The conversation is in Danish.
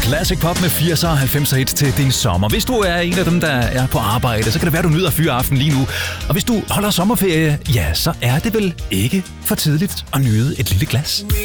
Classic pop med 80'er og 90'er hits til din sommer. Hvis du er en af dem, der er på arbejde, så kan det være, du nyder fyreaften lige nu. Og hvis du holder sommerferie, ja, så er det vel ikke for tidligt at nyde et lille glas.